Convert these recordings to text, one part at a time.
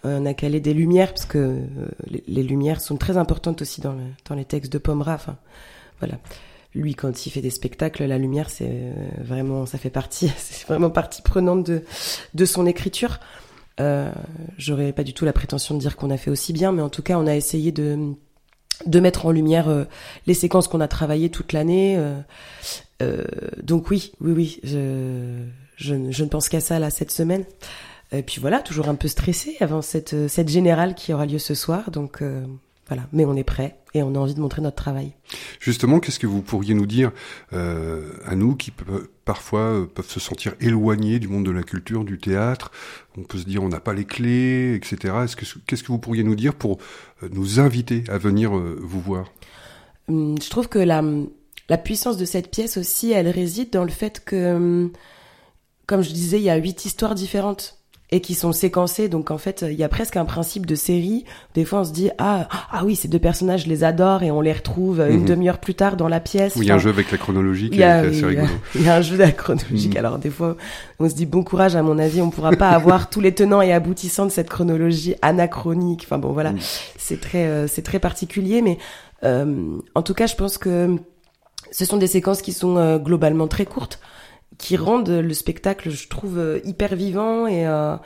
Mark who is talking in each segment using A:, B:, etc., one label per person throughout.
A: On a calé des lumières, parce que les lumières sont très importantes aussi dans les textes de Pomera. Enfin, voilà. Lui, quand il fait des spectacles, la lumière, c'est vraiment partie prenante de son écriture. J'aurais pas du tout la prétention de dire qu'on a fait aussi bien, mais en tout cas, on a essayé de mettre en lumière les séquences qu'on a travaillées toute l'année. Donc oui, je ne pense qu'à ça là cette semaine. Et puis voilà, toujours un peu stressé avant cette générale qui aura lieu ce soir. Donc voilà, mais on est prêt et on a envie de montrer notre travail.
B: Justement, qu'est-ce que vous pourriez nous dire à nous qui parfois peuvent se sentir éloignés du monde de la culture, du théâtre? On peut se dire on n'a pas les clés, etc. Qu'est-ce que vous pourriez nous dire pour nous inviter à venir vous voir?
A: Je trouve que la puissance de cette pièce aussi, elle réside dans le fait que, comme je disais, il y a 8 histoires différentes et qui sont séquencées. Donc en fait, il y a presque un principe de série. Des fois, on se dit ah oui, ces deux personnages, je les adore, et on les retrouve une demi-heure plus tard dans la pièce.
B: Il y a un jeu avec la chronologie qui est assez rigolo.
A: Il y a un jeu de la chronologie. Alors des fois, on se dit bon courage. À mon avis, on pourra pas avoir tous les tenants et aboutissants de cette chronologie anachronique. Enfin bon, voilà, c'est très particulier. Mais en tout cas, je pense que ce sont des séquences qui sont globalement très courtes, qui rendent le spectacle, je trouve, hyper vivant, et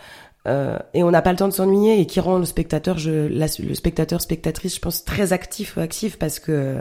A: on n'a pas le temps de s'ennuyer, et qui rend le spectateur, spectatrice, je pense, très actif parce qu'il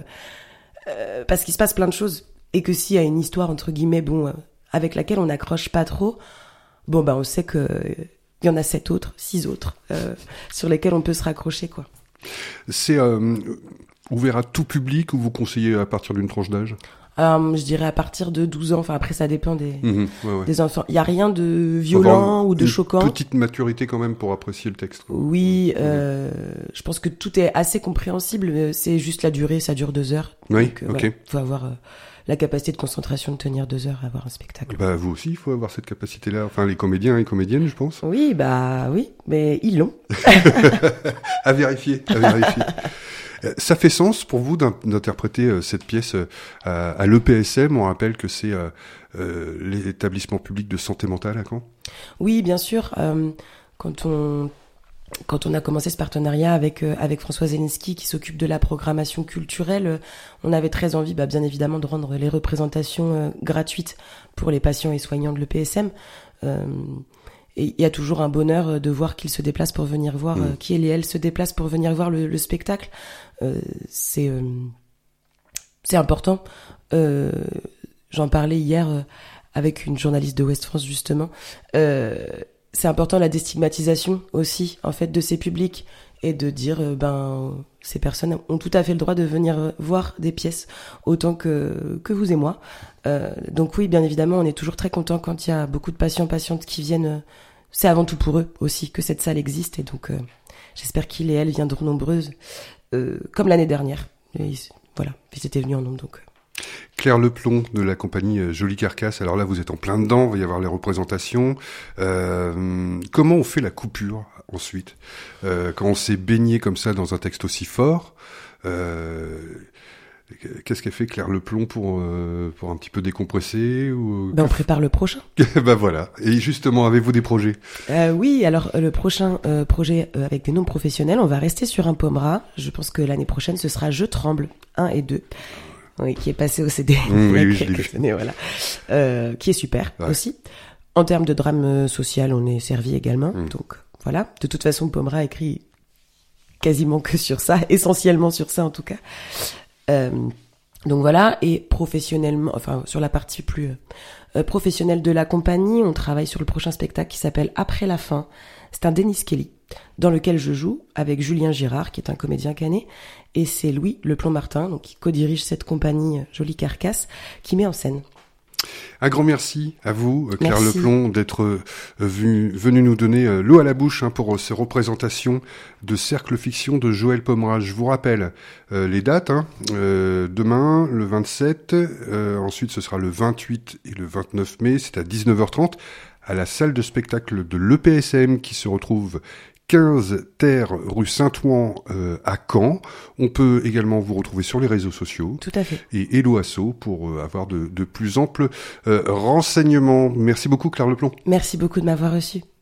A: se passe plein de choses, et que s'il y a une histoire entre guillemets, avec laquelle on n'accroche pas trop, on sait que il y en a 6 autres sur lesquels on peut se raccrocher, quoi.
B: C'est ouvert à tout public, ou vous conseillez à partir d'une tranche d'âge?
A: Je dirais à partir de 12 ans. Enfin, après, ça dépend des enfants. Il y a rien de violent ou de choquant.
B: Petite maturité quand même pour apprécier le texte, quoi.
A: Oui, je pense que tout est assez compréhensible. C'est juste la durée, ça dure 2 heures.
B: Oui,
A: donc,
B: ok.
A: Voilà, faut avoir la capacité de concentration de tenir 2 heures à voir un spectacle.
B: Vous aussi, il faut avoir cette capacité-là. Enfin, les comédiens et comédiennes, je pense.
A: Oui, mais ils l'ont.
B: À vérifier. Ça fait sens pour vous d'interpréter cette pièce à l'EPSM? On rappelle que c'est l'établissement public de santé mentale à Caen.
A: Oui, bien sûr. Quand on a commencé ce partenariat avec François Zelensky, qui s'occupe de la programmation culturelle, on avait très envie, bien évidemment, de rendre les représentations gratuites pour les patients et soignants de l'EPSM. Et il y a toujours un bonheur de voir qu'ils se déplacent pour venir voir, qu'ils et elles se déplacent pour venir voir le spectacle. C'est important. J'en parlais hier avec une journaliste de Ouest France, justement. C'est important, la déstigmatisation aussi, en fait, de ces publics, et de dire ces personnes ont tout à fait le droit de venir voir des pièces autant que vous et moi. Donc oui, bien évidemment, on est toujours très content quand il y a beaucoup de patientes qui viennent. C'est avant tout pour eux aussi que cette salle existe, et donc j'espère qu'ils et elles viendront nombreuses, comme l'année dernière. Voilà, ils étaient venus en nombre, donc.
B: Claire Leplon de la compagnie Jolie Carcasse. Alors là, vous êtes en plein dedans, il va y avoir les représentations. Comment on fait la coupure ensuite, quand on s'est baigné comme ça dans un texte aussi fort? Qu'est-ce qu'elle fait, Claire Leplon, pour un petit peu décompresser, ou...
A: On prépare le prochain.
B: Voilà. Et justement, avez-vous des projets?
A: Oui, alors le prochain projet avec des noms professionnels, on va rester sur un Pomera. Je pense que l'année prochaine, ce sera Je tremble 1 et 2. Oui, qui est passé au CD il y a quelques années, voilà. Qui est super aussi. En termes de drame social, on est servi également. Donc voilà. De toute façon, Pomera écrit quasiment que sur ça, essentiellement sur ça en tout cas. Donc voilà. Et professionnellement, enfin sur la partie plus professionnelle de la compagnie, on travaille sur le prochain spectacle qui s'appelle Après la fin. C'est un Denis Kelly, dans lequel je joue avec Julien Girard, qui est un comédien canet, et c'est Louis Leplon-Martin, donc qui co-dirige cette compagnie Jolie Carcasse, qui met en scène.
B: Un grand merci à vous, Claire Leplon, d'être venue nous donner l'eau à la bouche pour ces représentations de Cercle Fiction de Joël Pomera. Je vous rappelle les dates. Demain, le 27, ensuite ce sera le 28 et le 29 mai, c'est à 19h30, à la salle de spectacle de l'EPSM qui se retrouve 15 Terre rue Saint-Ouen à Caen. On peut également vous retrouver sur les réseaux sociaux.
A: Tout à fait.
B: Et Hello Asso pour avoir de plus amples renseignements. Merci beaucoup, Claire Leplon.
A: Merci beaucoup de m'avoir reçu.